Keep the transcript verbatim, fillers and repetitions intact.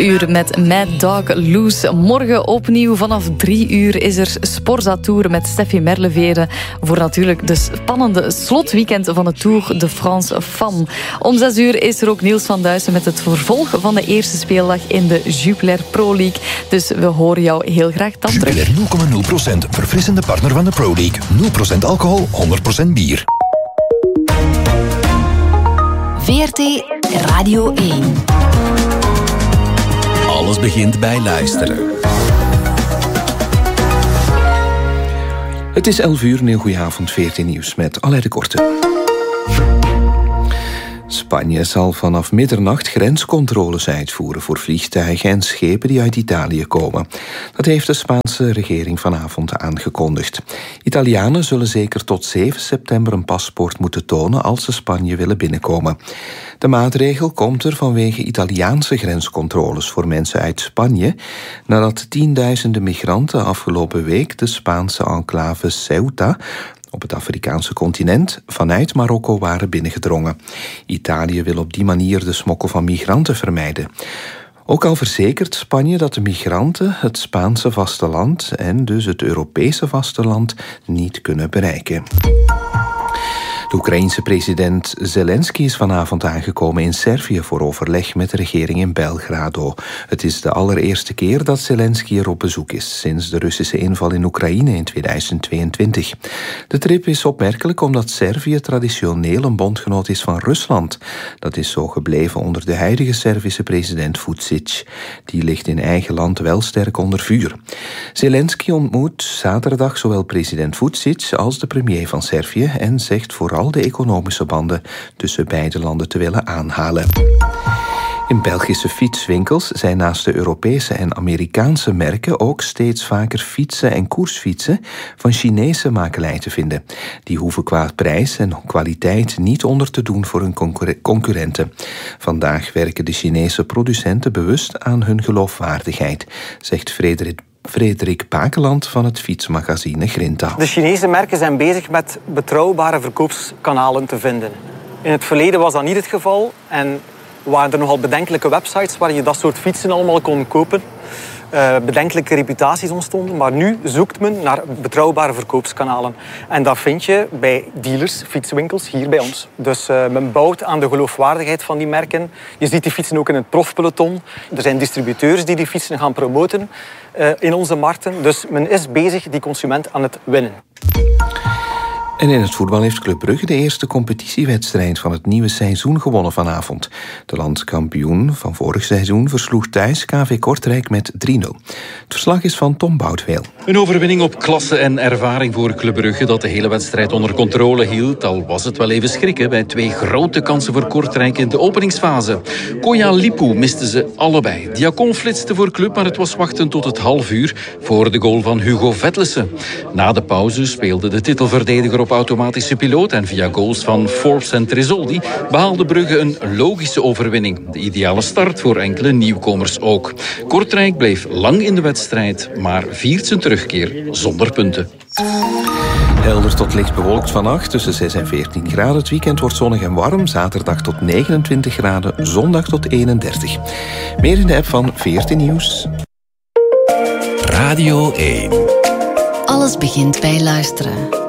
uur met Mad Dog Loose. Morgen opnieuw vanaf drie uur is er Sporza Tour met Steffi Merlevere voor natuurlijk de spannende slotweekend van de Tour de France Femmes. Om zes uur is er ook Niels van Duysen met het vervolg van de eerste speeldag in de Jupiler Pro League. Dus we horen jou heel graag dan terug. Jupiler nul komma nul procent, verfrissende partner van de Pro League. nul procent alcohol, honderd procent bier. V R T Radio één. Alles begint bij luisteren. Het is elf uur, een heel goeie avond, V R T Nieuws met Alain de Korte. Spanje zal vanaf middernacht grenscontroles uitvoeren voor vliegtuigen en schepen die uit Italië komen. Dat heeft de Spaanse regering vanavond aangekondigd. Italianen zullen zeker tot zeven september een paspoort moeten tonen als ze Spanje willen binnenkomen. De maatregel komt er vanwege Italiaanse grenscontroles voor mensen uit Spanje, nadat tienduizenden migranten afgelopen week de Spaanse enclave Ceuta op het Afrikaanse continent vanuit Marokko waren binnengedrongen. Italië wil op die manier de smokkel van migranten vermijden. Ook al verzekert Spanje dat de migranten het Spaanse vasteland en dus het Europese vasteland niet kunnen bereiken. De Oekraïense president Zelensky is vanavond aangekomen in Servië voor overleg met de regering in Belgrado. Het is de allereerste keer dat Zelensky er op bezoek is sinds de Russische inval in Oekraïne in tweeduizend tweeëntwintig. De trip is opmerkelijk omdat Servië traditioneel een bondgenoot is van Rusland. Dat is zo gebleven onder de huidige Servische president Vučić. Die ligt in eigen land wel sterk onder vuur. Zelensky ontmoet zaterdag zowel president Vučić als de premier van Servië en zegt vooral de economische banden tussen beide landen te willen aanhalen. In Belgische fietswinkels zijn naast de Europese en Amerikaanse merken ook steeds vaker fietsen en koersfietsen van Chinese makelij te vinden. Die hoeven qua prijs en kwaliteit niet onder te doen voor hun concurre- concurrenten. Vandaag werken de Chinese producenten bewust aan hun geloofwaardigheid, zegt Frederik Frederik Pakeland van het fietsmagazine Grinta. De Chinese merken zijn bezig met betrouwbare verkoopskanalen te vinden. In het verleden was dat niet het geval en waren er nogal bedenkelijke websites waar je dat soort fietsen allemaal kon kopen. Uh, bedenkelijke reputaties ontstonden, maar nu zoekt men naar betrouwbare verkoopskanalen. En dat vind je bij dealers, fietswinkels, hier bij ons. Dus uh, men bouwt aan de geloofwaardigheid van die merken. Je ziet die fietsen ook in het profpeloton. Er zijn distributeurs die die fietsen gaan promoten uh, in onze markten. Dus men is bezig die consument aan het winnen. En in het voetbal heeft Club Brugge de eerste competitiewedstrijd van het nieuwe seizoen gewonnen vanavond. De landskampioen van vorig seizoen versloeg thuis K V Kortrijk met drie nul. Het verslag is van Tom Boutweel. Een overwinning op klasse en ervaring voor Club Brugge dat de hele wedstrijd onder controle hield. Al was het wel even schrikken bij twee grote kansen voor Kortrijk in de openingsfase. Koya Lipu misten ze allebei. Diacon flitste voor Club, maar het was wachten tot het half uur voor de goal van Hugo Vetlesen. Na de pauze speelde de titelverdediger op automatische piloot en via goals van Forbes en Tresoldi behaalde Brugge een logische overwinning. De ideale start voor enkele nieuwkomers ook. Kortrijk bleef lang in de wedstrijd, maar viert zijn terugkeer zonder punten. Helder tot licht bewolkt vannacht, tussen zes en veertien graden. Het weekend wordt zonnig en warm, zaterdag tot negenentwintig graden, zondag tot eenendertig. Meer in de app van V R T Nieuws. Radio één. Alles begint bij luisteren.